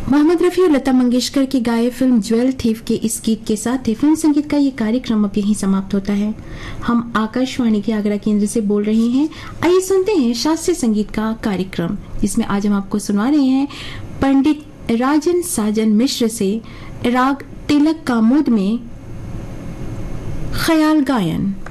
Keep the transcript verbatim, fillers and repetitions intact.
मोहम्मद रफ़ी और लता मंगेशकर की गाए फिल्म ज्वेल थीफ के इस गीत के साथ ही फिल्म संगीत का ये कार्यक्रम अब यहीं समाप्त होता है। हम आकाशवाणी के आगरा केंद्र से बोल रहे हैं। आइए सुनते हैं शास्त्रीय संगीत का कार्यक्रम, जिसमें आज हम आपको सुना रहे हैं पंडित राजन साजन मिश्र से राग तिलक कामोद में ख्याल गायन।